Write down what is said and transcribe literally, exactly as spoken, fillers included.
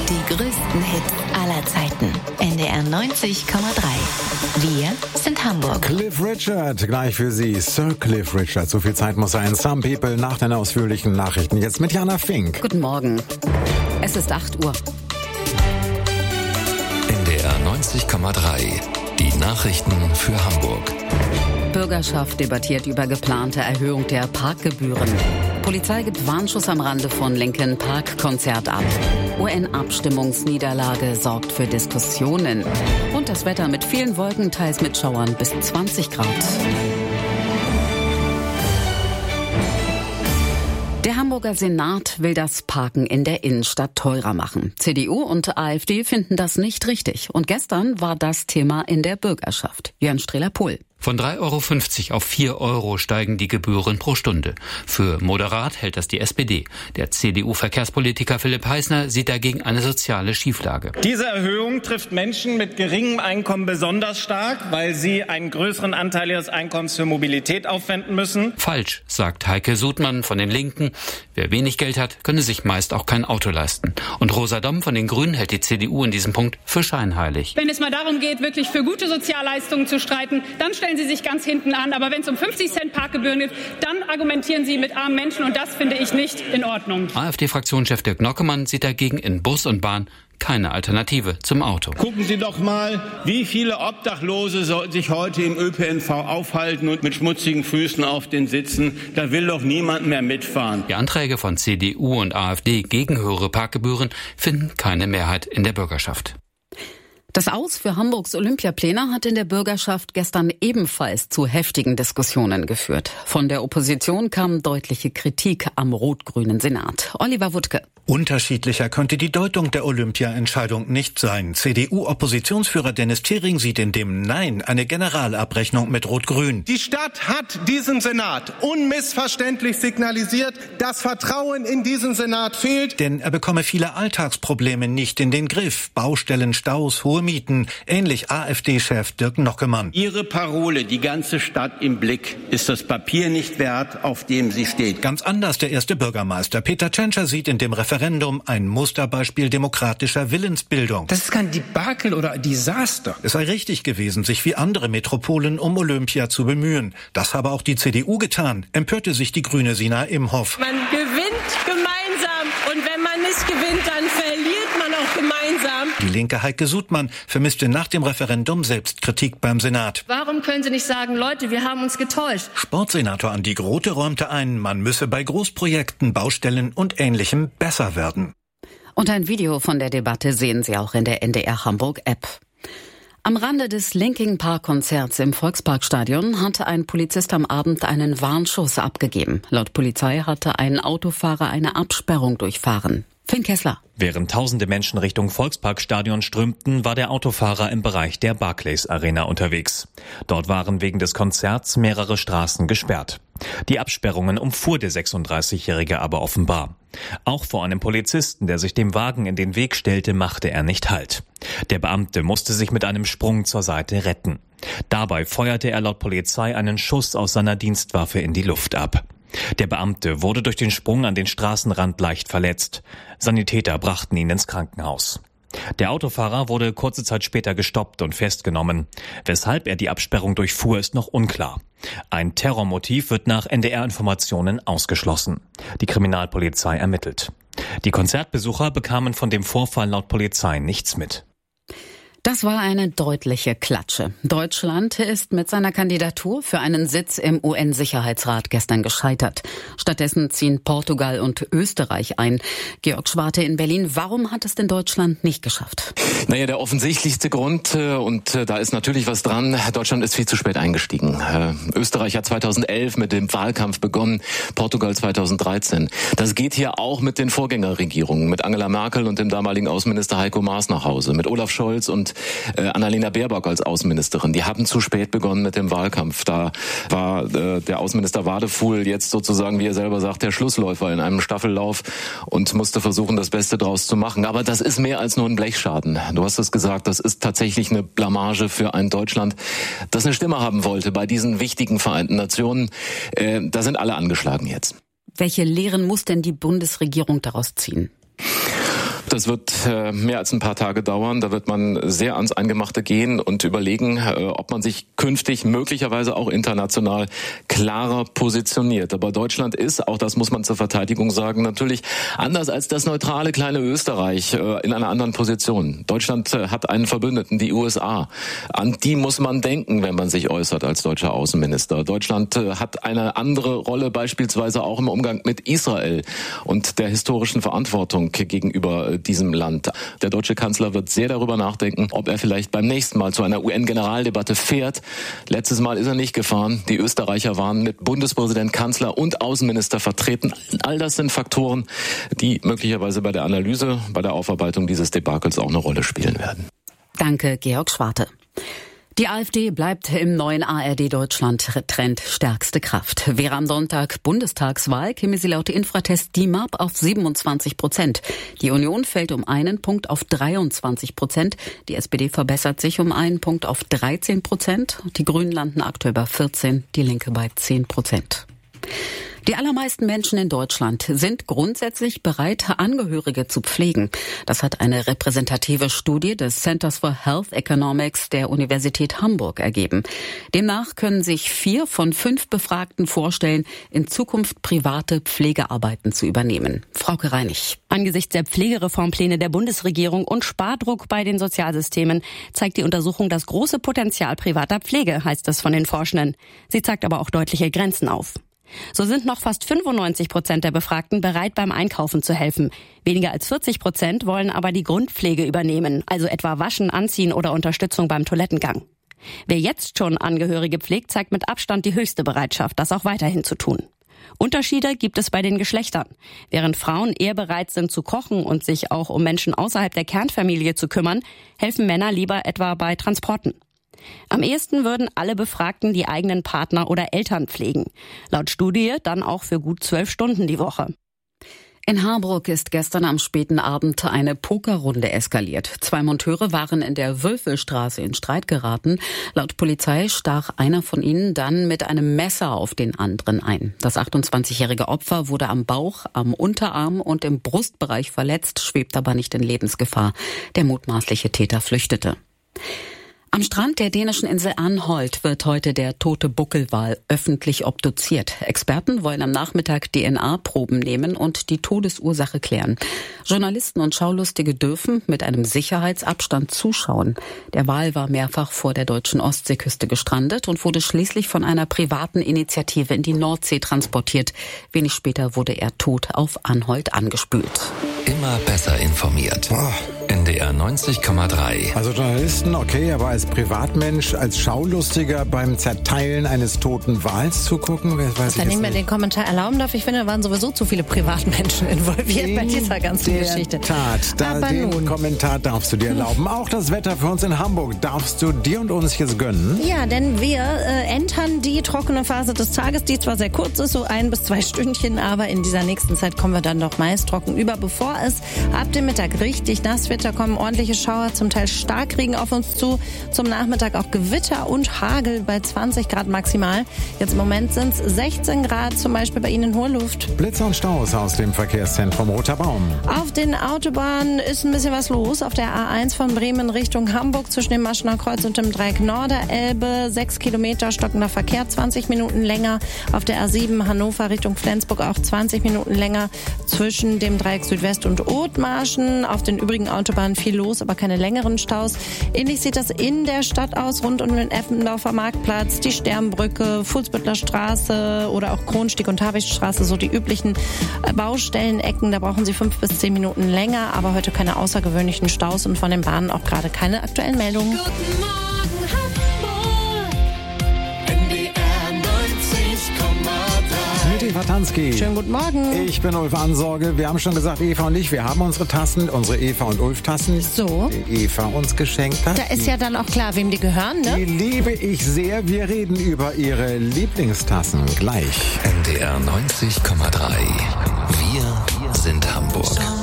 Die größten Hits aller Zeiten. N D R neunzig Komma drei. Wir sind Hamburg. Cliff Richard, gleich für Sie. Sir Cliff Richard. So viel Zeit muss sein. Some People nach den ausführlichen Nachrichten. Jetzt mit Jana Fink. Guten Morgen. Es ist acht Uhr. N D R neunzig Komma drei. Die Nachrichten für Hamburg. Bürgerschaft debattiert über geplante Erhöhung der Parkgebühren. Polizei gibt Warnschuss am Rande von Linkin Park Konzert ab. U N-Abstimmungsniederlage sorgt für Diskussionen. Und das Wetter mit vielen Wolken, teils mit Schauern bis zwanzig Grad. Der Hamburger Senat will das Parken in der Innenstadt teurer machen. C D U und AfD finden das nicht richtig. Und gestern war das Thema in der Bürgerschaft. Jörn Strehler-Pohl. Von drei Euro fünfzig auf vier Euro steigen die Gebühren pro Stunde. Für moderat hält das die S P D. Der C D U-Verkehrspolitiker Philipp Heisner sieht dagegen eine soziale Schieflage. Diese Erhöhung trifft Menschen mit geringem Einkommen besonders stark, weil sie einen größeren Anteil ihres Einkommens für Mobilität aufwenden müssen. Falsch, sagt Heike Sudmann von den Linken. Wer wenig Geld hat, könne sich meist auch kein Auto leisten. Und Rosa Domm von den Grünen hält die C D U in diesem Punkt für scheinheilig. Wenn es mal darum geht, wirklich für gute Sozialleistungen zu streiten, dann stellen Sie sich ganz hinten an. Aber wenn es um fünfzig Cent Parkgebühren geht, dann argumentieren Sie mit armen Menschen. Und das finde ich nicht in Ordnung. AfD-Fraktionschef Dirk Nockemann sieht dagegen in Bus und Bahn keine Alternative zum Auto. Gucken Sie doch mal, wie viele Obdachlose sich heute im Ö P N V aufhalten und mit schmutzigen Füßen auf den Sitzen. Da will doch niemand mehr mitfahren. Die Anträge von C D U und AfD gegen höhere Parkgebühren finden keine Mehrheit in der Bürgerschaft. Das Aus für Hamburgs Olympiapläne hat in der Bürgerschaft gestern ebenfalls zu heftigen Diskussionen geführt. Von der Opposition kam deutliche Kritik am rot-grünen Senat. Oliver Wuttke. Unterschiedlicher könnte die Deutung der Olympia-Entscheidung nicht sein. C D U-Oppositionsführer Dennis Thering sieht in dem Nein eine Generalabrechnung mit Rot-Grün. Die Stadt hat diesem Senat unmissverständlich signalisiert, das Vertrauen in diesen Senat fehlt. Denn er bekomme viele Alltagsprobleme nicht in den Griff. Baustellen, Staus, hohe Mieten. Ähnlich AfD-Chef Dirk Nockemann. Ihre Parole, die ganze Stadt im Blick, ist das Papier nicht wert, auf dem sie steht. Ganz anders der erste Bürgermeister. Peter Tschentscher sieht in dem Referendum ein Musterbeispiel demokratischer Willensbildung. Das ist kein Debakel oder Desaster. Es sei richtig gewesen, sich wie andere Metropolen um Olympia zu bemühen. Das habe auch die C D U getan, empörte sich die grüne Sina Imhoff. Man gewinnt gemeinsam und wenn man nicht gewinnt, dann verliert man auch gemeinsam. Die linke Heike Sudmann vermisste nach dem Referendum Selbstkritik beim Senat. Warum können Sie nicht sagen, Leute, wir haben uns getäuscht? Sportsenator Andi Grote räumte ein, man müsse bei Großprojekten, Baustellen und Ähnlichem besser werden. Und ein Video von der Debatte sehen Sie auch in der N D R Hamburg App. Am Rande des Linkin Park Konzerts im Volksparkstadion hatte ein Polizist am Abend einen Warnschuss abgegeben. Laut Polizei hatte ein Autofahrer eine Absperrung durchfahren. Finn Kessler. Während tausende Menschen Richtung Volksparkstadion strömten, war der Autofahrer im Bereich der Barclays Arena unterwegs. Dort waren wegen des Konzerts mehrere Straßen gesperrt. Die Absperrungen umfuhr der sechsunddreißigjährige aber offenbar. Auch vor einem Polizisten, der sich dem Wagen in den Weg stellte, machte er nicht Halt. Der Beamte musste sich mit einem Sprung zur Seite retten. Dabei feuerte er laut Polizei einen Schuss aus seiner Dienstwaffe in die Luft ab. Der Beamte wurde durch den Sprung an den Straßenrand leicht verletzt. Sanitäter brachten ihn ins Krankenhaus. Der Autofahrer wurde kurze Zeit später gestoppt und festgenommen. Weshalb er die Absperrung durchfuhr, ist noch unklar. Ein Terrormotiv wird nach N D R-Informationen ausgeschlossen. Die Kriminalpolizei ermittelt. Die Konzertbesucher bekamen von dem Vorfall laut Polizei nichts mit. Das war eine deutliche Klatsche. Deutschland ist mit seiner Kandidatur für einen Sitz im U N-Sicherheitsrat gestern gescheitert. Stattdessen ziehen Portugal und Österreich ein. Georg Schwarte in Berlin, warum hat es denn Deutschland nicht geschafft? Naja, der offensichtlichste Grund, und da ist natürlich was dran, Deutschland ist viel zu spät eingestiegen. Österreich hat zweitausendelf mit dem Wahlkampf begonnen, Portugal zweitausenddreizehn. Das geht hier auch mit den Vorgängerregierungen, mit Angela Merkel und dem damaligen Außenminister Heiko Maas nach Hause, mit Olaf Scholz und Äh, Annalena Baerbock als Außenministerin. Die haben zu spät begonnen mit dem Wahlkampf. Da war äh, der Außenminister Wadefuhl jetzt sozusagen, wie er selber sagt, der Schlussläufer in einem Staffellauf und musste versuchen, das Beste draus zu machen. Aber das ist mehr als nur ein Blechschaden. Du hast es gesagt, das ist tatsächlich eine Blamage für ein Deutschland, das eine Stimme haben wollte bei diesen wichtigen Vereinten Nationen. Äh, da sind alle angeschlagen jetzt. Welche Lehren muss denn die Bundesregierung daraus ziehen? Das wird äh, mehr als ein paar Tage dauern. Da wird man sehr ans Eingemachte gehen und überlegen, äh, ob man sich künftig möglicherweise auch international klarer positioniert. Aber Deutschland ist, auch das muss man zur Verteidigung sagen, natürlich anders als das neutrale kleine Österreich äh, in einer anderen Position. Deutschland äh, hat einen Verbündeten, die U S A. An die muss man denken, wenn man sich äußert als deutscher Außenminister. Deutschland äh, hat eine andere Rolle beispielsweise auch im Umgang mit Israel und der historischen Verantwortung gegenüber diesem Land. Der deutsche Kanzler wird sehr darüber nachdenken, ob er vielleicht beim nächsten Mal zu einer U N-Generaldebatte fährt. Letztes Mal ist er nicht gefahren. Die Österreicher waren mit Bundespräsident, Kanzler und Außenminister vertreten. All das sind Faktoren, die möglicherweise bei der Analyse, bei der Aufarbeitung dieses Debakels auch eine Rolle spielen werden. Danke, Georg Schwarte. Die AfD bleibt im neuen A R D-Deutschland-Trend stärkste Kraft. Wäre am Sonntag Bundestagswahl, käme sie laut Infratest D I M A P auf siebenundzwanzig Prozent. Die Union fällt um einen Punkt auf dreiundzwanzig Prozent. Die S P D verbessert sich um einen Punkt auf dreizehn Prozent. Die Grünen landen aktuell bei vierzehn, die Linke bei zehn Prozent. Die allermeisten Menschen in Deutschland sind grundsätzlich bereit, Angehörige zu pflegen. Das hat eine repräsentative Studie des Centers for Health Economics der Universität Hamburg ergeben. Demnach können sich vier von fünf Befragten vorstellen, in Zukunft private Pflegearbeiten zu übernehmen. Frauke Reinig. Angesichts der Pflegereformpläne der Bundesregierung und Spardruck bei den Sozialsystemen zeigt die Untersuchung das große Potenzial privater Pflege, heißt es von den Forschenden. Sie zeigt aber auch deutliche Grenzen auf. So sind noch fast fünfundneunzig Prozent der Befragten bereit, beim Einkaufen zu helfen. Weniger als vierzig Prozent wollen aber die Grundpflege übernehmen, also etwa Waschen, Anziehen oder Unterstützung beim Toilettengang. Wer jetzt schon Angehörige pflegt, zeigt mit Abstand die höchste Bereitschaft, das auch weiterhin zu tun. Unterschiede gibt es bei den Geschlechtern. Während Frauen eher bereit sind zu kochen und sich auch um Menschen außerhalb der Kernfamilie zu kümmern, helfen Männer lieber etwa bei Transporten. Am ehesten würden alle Befragten die eigenen Partner oder Eltern pflegen. Laut Studie dann auch für gut zwölf Stunden die Woche. In Harburg ist gestern am späten Abend eine Pokerrunde eskaliert. Zwei Monteure waren in der Wölfelstraße in Streit geraten. Laut Polizei stach einer von ihnen dann mit einem Messer auf den anderen ein. Das achtundzwanzigjährige Opfer wurde am Bauch, am Unterarm und im Brustbereich verletzt, schwebt aber nicht in Lebensgefahr. Der mutmaßliche Täter flüchtete. Am Strand der dänischen Insel Anholt wird heute der tote Buckelwal öffentlich obduziert. Experten wollen am Nachmittag D N A-Proben nehmen und die Todesursache klären. Journalisten und Schaulustige dürfen mit einem Sicherheitsabstand zuschauen. Der Wal war mehrfach vor der deutschen Ostseeküste gestrandet und wurde schließlich von einer privaten Initiative in die Nordsee transportiert. Wenig später wurde er tot auf Anholt angespült. Immer besser informiert. Oh. N D R neunzig Komma drei. Also Journalisten, okay, aber als Privatmensch, als Schaulustiger beim Zerteilen eines toten Wals zugucken, wer weiß ich Wenn ich ich mir den Kommentar erlauben darf, ich finde, da waren sowieso zu viele Privatmenschen involviert in bei dieser ganzen der Geschichte. Tat, da aber den nun. Kommentar darfst du dir erlauben. Auch das Wetter für uns in Hamburg darfst du dir und uns jetzt gönnen. Ja, denn wir äh, entern die trockene Phase des Tages, die zwar sehr kurz ist, so ein bis zwei Stündchen, aber in dieser nächsten Zeit kommen wir dann doch meist trocken über, bevor es ab dem Mittag richtig nass wird. Da kommen ordentliche Schauer, zum Teil Starkregen auf uns zu. Zum Nachmittag auch Gewitter und Hagel bei zwanzig Grad maximal. Jetzt im Moment sind es sechzehn Grad, zum Beispiel bei Ihnen in hoher Luft. Blitzer und Staus aus dem Verkehrszentrum Roter Baum. Auf den Autobahnen ist ein bisschen was los. Auf der A eins von Bremen Richtung Hamburg zwischen dem Maschener Kreuz und dem Dreieck Norderelbe. Sechs Kilometer stockender Verkehr, zwanzig Minuten länger. Auf der A sieben Hannover Richtung Flensburg auch zwanzig Minuten länger zwischen dem Dreieck Südwest und Othmarschen. Auf den übrigen Autobahnen viel los, aber keine längeren Staus. Ähnlich sieht das in der Stadt aus, rund um den Effendorfer Marktplatz, die Sternbrücke, Fuhlsbüttler Straße oder auch Kronstieg und Habichtstraße, so die üblichen Baustellenecken. Da brauchen Sie fünf bis zehn Minuten länger, aber heute keine außergewöhnlichen Staus und von den Bahnen auch gerade keine aktuellen Meldungen. Guten Morgen, Hamburg. N D R neunzig Komma drei. Mit Eva Tansky. Schönen guten Morgen. Ich bin Ulf Ansorge. Wir haben schon gesagt, Eva und ich, wir haben unsere Tassen, unsere Eva und Ulf Tassen, so. die Eva uns geschenkt hat. Da ist ja dann auch klar, wem die gehören, ne? Die liebe ich sehr. Wir reden über ihre Lieblingstassen gleich. N D R neunzig Komma drei. Wir sind Hamburg.